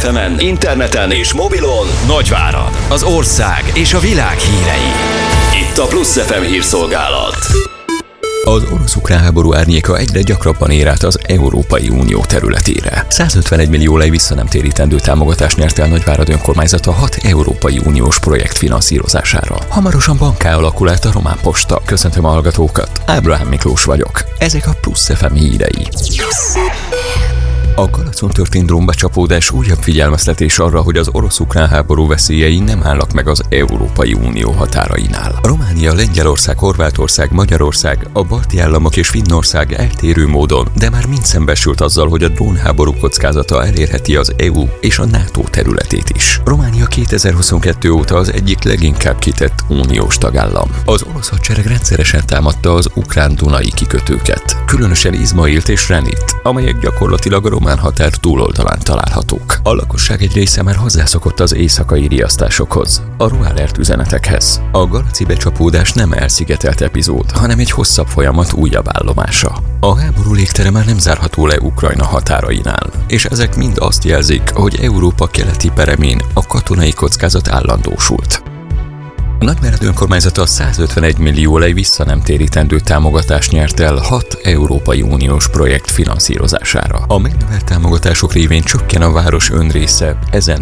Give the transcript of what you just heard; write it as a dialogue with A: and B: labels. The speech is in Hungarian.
A: FM-en, interneten és mobilon Nagyvárad, az ország és a világ hírei. Itt a Plusz FM hírszolgálat.
B: Az orosz-ukrán háború árnyéka egyre gyakrabban ér át az Európai Unió területére. 151 millió lej visszanemtérítendő támogatást nyert el Nagyvárad önkormányzata 6 Európai Uniós projekt finanszírozására. Hamarosan bankká alakul át a Román Posta. Köszöntöm a hallgatókat, Ábrahám Miklós vagyok. Ezek a Plusz FM hírei. A Galacon történt drónbecsapódás újabb figyelmeztetés arra, hogy az orosz-ukrán háború veszélyei nem állnak meg az Európai Unió határainál. Románia, Lengyelország, Horvátország, Magyarország, a balti államok és Finnország eltérő módon, de már mind szembesült azzal, hogy a drónháború kockázata elérheti az EU és a NATO területét is. Románia 2022 óta az egyik leginkább kitett uniós tagállam. Az orosz hadsereg rendszeresen támadta az ukrán Dunai kikötőket, különösen Izmailt és Renit, amelyek gyakorlatilag a román határ túloldalán találhatók. A lakosság egy része már hozzászokott az éjszakai riasztásokhoz, a ruálert üzenetekhez. A galaci becsapódás nem elszigetelt epizód, hanem egy hosszabb folyamat újabb állomása. A háború légtere már nem zárható le Ukrajna határainál, és ezek mind azt jelzik, hogy Európa keleti peremén a katonai kockázat állandósult. A Nagyvárad önkormányzata 151 millió lej visszanemtérítendő támogatást nyert el 6 Európai Uniós projekt finanszírozására. A megnövelt támogatások révén csökken a város önrésze ezen